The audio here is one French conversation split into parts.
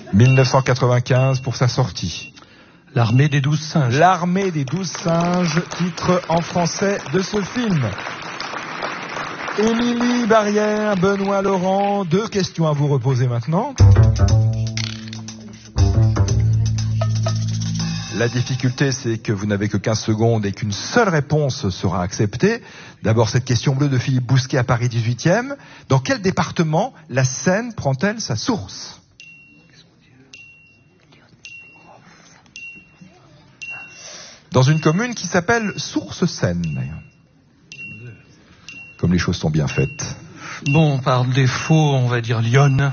1995 pour sa sortie. L'armée des 12 singes. L'armée des 12 singes, titre en français de ce film. Émilie Barrière, Benoît Laurent, 2 questions à vous reposer maintenant. La difficulté, c'est que vous n'avez que 15 secondes et qu'une seule réponse sera acceptée. D'abord, cette question bleue de Philippe Bousquet à Paris 18e. Dans quel département la Seine prend-elle sa source ? Dans une commune qui s'appelle Source-Seine, d'ailleurs. Comme les choses sont bien faites. Bon, par défaut, on va dire Lyon.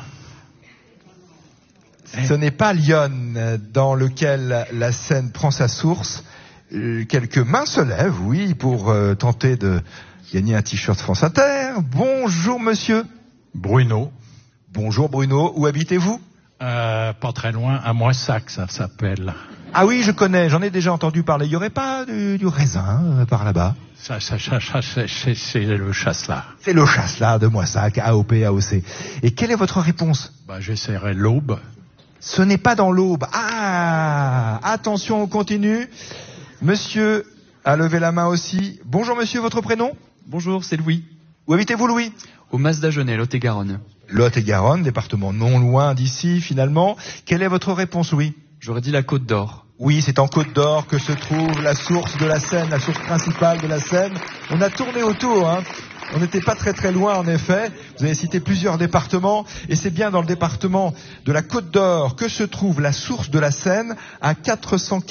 Ce n'est pas Lyon dans lequel la Seine prend sa source. Quelques mains se lèvent, oui, pour tenter de gagner un t-shirt France Inter. Bonjour monsieur. Bruno. Bonjour Bruno. Où habitez-vous ? Pas très loin, à Moissac, ça s'appelle. Ah oui, je connais, j'en ai déjà entendu parler. Il n'y aurait pas du raisin par là-bas ? C'est le Chasselas. C'est le Chasselas de Moissac, AOP, AOC. Et quelle est votre réponse ? J'essaierai l'Aube. Ce n'est pas dans l'Aube. Ah, attention, on continue. Monsieur a levé la main aussi. Bonjour monsieur, votre prénom ? Bonjour, c'est Louis. Où habitez-vous Louis ? Au Mas-d'Agenais, Lot-et-Garonne. Lot-et-Garonne, département non loin d'ici finalement. Quelle est votre réponse Louis ? J'aurais dit la Côte d'Or. Oui, c'est en Côte d'Or que se trouve la source de la Seine, la source principale de la Seine. On a tourné autour, hein. On n'était pas très très loin en effet. Vous avez cité plusieurs départements et c'est bien dans le département de la Côte d'Or que se trouve la source de la Seine à 400